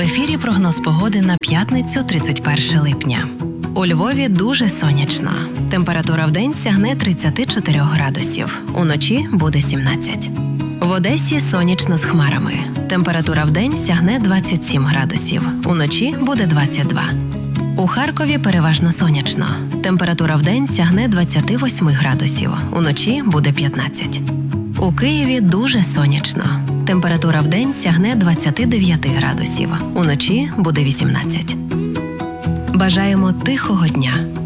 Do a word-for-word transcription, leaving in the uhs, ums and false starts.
ефірі прогноз погоди на п'ятницю тридцять перше липня. У Львові дуже сонячно. Температура вдень сягне тридцять чотири градусів, уночі буде сімнадцять. В Одесі сонячно з хмарами. Температура вдень сягне двадцять сім градусів, уночі буде двадцять два. У Харкові переважно сонячно. Температура вдень сягне двадцять вісім градусів, уночі буде п'ятнадцять. У Києві дуже сонячно. Температура вдень сягне двадцять дев'ять градусів, уночі буде вісімнадцять. Бажаємо тихого дня.